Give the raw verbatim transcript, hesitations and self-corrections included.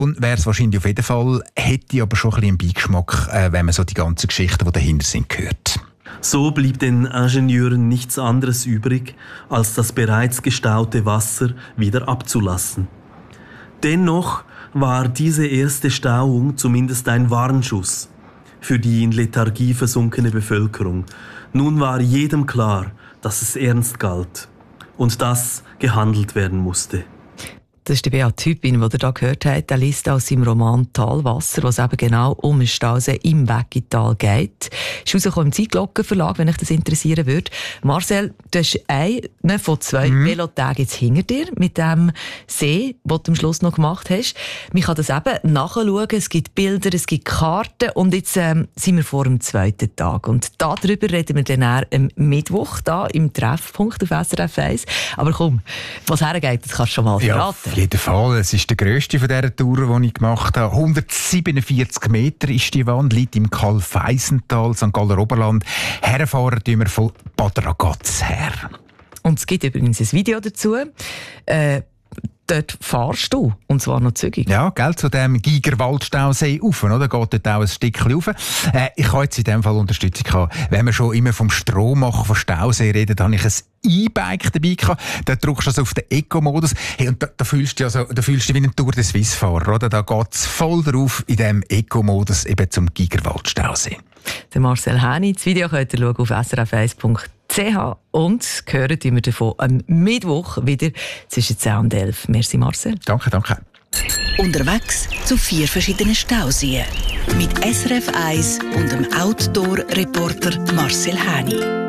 und wäre es wahrscheinlich auf jeden Fall, hätte aber schon ein bisschen einen Beigeschmack, äh, wenn man so die ganzen Geschichten, die dahinter sind, hört. So blieb den Ingenieuren nichts anderes übrig, als das bereits gestaute Wasser wieder abzulassen. Dennoch war diese erste Stauung zumindest ein Warnschuss für die in Lethargie versunkene Bevölkerung. Nun war jedem klar, dass es ernst galt und dass gehandelt werden musste. Das ist der Beat Hüppin, den ihr hier gehört habt. Er liest aus seinem Roman «Talwasser», wo es eben genau um einen Stausee im Weggital geht. Ist rausgekommen im Zeitglockenverlag, wenn euch das interessieren würde. Marcel, du hast einen von zwei mhm. Velotagen jetzt hinter dir mit dem See, den du am Schluss noch gemacht hast. Man kann das eben nachschauen. Es gibt Bilder, es gibt Karten. Und jetzt ähm, sind wir vor dem zweiten Tag. Und darüber reden wir dann am Mittwoch da im Treffpunkt auf S R F eins. Aber komm, was hergeht, das kannst du schon mal ja. verraten. Auf jeden Fall. Es ist der grösste von dieser Tour, die ich gemacht habe. hundertsiebenundvierzig Meter ist die Wand, liegt im Kalfeisental, Sankt Galler Oberland. Herfahren tun wir von Bad Ragaz her. Und es gibt übrigens ein Video dazu. Äh, dort fahrst du, und zwar noch zügig. Ja, gell, zu dem Gigerwaldstausee rauf, oder? Geht dort auch ein Stückchen rauf. Äh, ich habe jetzt in dem Fall Unterstützung gehabt. Wenn wir schon immer vom Strommachen von Stausee reden, dann habe ich ein E-Bike dabei gehabt. Da drückst du also auf den Eco-Modus. Hey, und da, da fühlst du also, da fühlst du dich wie ein Tour de Suisse-Fahrer, oder? Da geht's voll drauf in dem Eco-Modus eben zum Gigerwaldstausee. Der Marcel Häni. Das Video könnt ihr schauen auf s r f eins punkt c h und hören wir davon am Mittwoch wieder zwischen zehn und elf. Merci Marcel. Danke, danke. Unterwegs zu vier verschiedenen Stauseen mit S R F eins und dem Outdoor-Reporter Marcel Häni.